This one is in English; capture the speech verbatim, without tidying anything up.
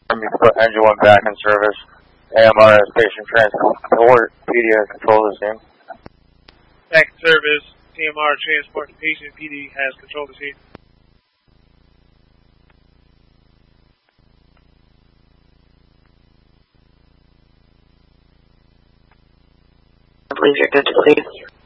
You can put engine one back in service. A M R S station transport. P D has control of the scene. Back in service. A M R transport to patient. P D has control of the scene. I believe you're good to leave.